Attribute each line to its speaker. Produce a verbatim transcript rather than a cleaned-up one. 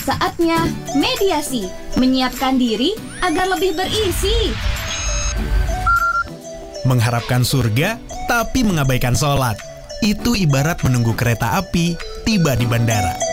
Speaker 1: Saatnya mediasi, menyiapkan diri agar lebih berisi.
Speaker 2: Mengharapkan surga, tapi mengabaikan sholat. Itu ibarat menunggu kereta api tiba di bandara.